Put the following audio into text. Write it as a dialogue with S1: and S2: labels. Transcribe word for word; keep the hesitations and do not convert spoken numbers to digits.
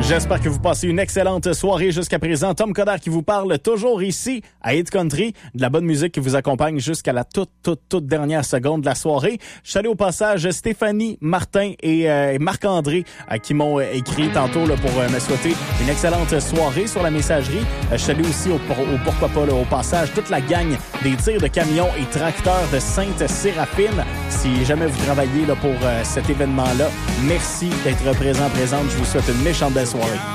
S1: J'espère que vous passez une excellente soirée jusqu'à présent. Tom Coderre qui vous parle toujours ici à Hit Country. De la bonne musique qui vous accompagne jusqu'à la toute, toute, toute dernière seconde de la soirée. Je salue au passage Stéphanie, Martin et euh, Marc-André euh, qui m'ont euh, écrit tantôt là, pour euh, me souhaiter une excellente soirée sur la messagerie. Euh, je salue aussi au, au pourquoi pas là, au passage toute la gang des tirs de camions et tracteurs de Sainte-Séraphine. Si jamais vous travaillez là, pour euh, cet événement-là, merci d'être présent, présente. Je vous souhaite une méchante belle soirée.